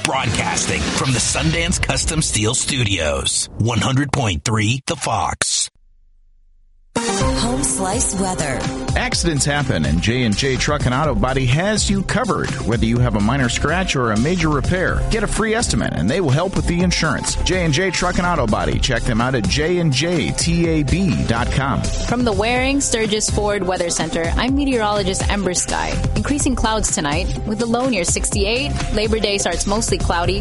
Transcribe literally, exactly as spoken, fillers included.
Broadcasting from the Sundance Custom Steel Studios. one hundred point three The Fox. Home Slice weather. Accidents happen, and J and J Truck and Auto Body has you covered. Whether you have a minor scratch or a major repair, get a free estimate, and they will help with the insurance. J and J Truck and Auto Body. Check them out at j and j tab dot com. From the Waring Sturgis Ford Weather Center, I'm meteorologist Ember Sky. Increasing clouds tonight with the low near sixty-eight. Labor Day starts mostly cloudy